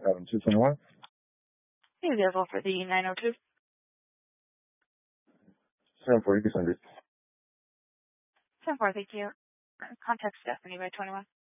221. Be available for the 902. 740, December. 10-4, thank you. Contact Stephanie by 21.